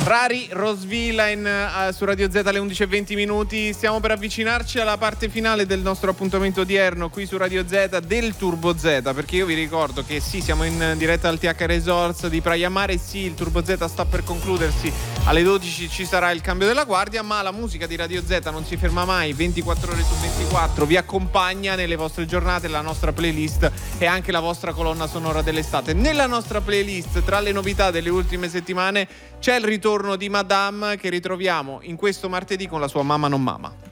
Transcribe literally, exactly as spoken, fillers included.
Rari Rosvillain uh, su Radio Z alle undici e venti minuti. Stiamo per avvicinarci alla parte finale del nostro appuntamento odierno qui su Radio Z del Turbo Z, perché io vi ricordo che sì, siamo in diretta al T H Resorts di Praia Mare, sì, il Turbo Z sta per concludersi, alle dodici ci sarà il cambio della guardia, ma la musica di Radio Z non si ferma mai, ventiquattro ore su ventiquattro, vi accompagna nelle vostre giornate, la nostra playlist e anche la vostra colonna sonora dell'estate. Nella nostra playlist, tra le novità delle ultime settimane, c'è il ritorno di Madame, che ritroviamo in questo martedì con la sua Mama non Mama.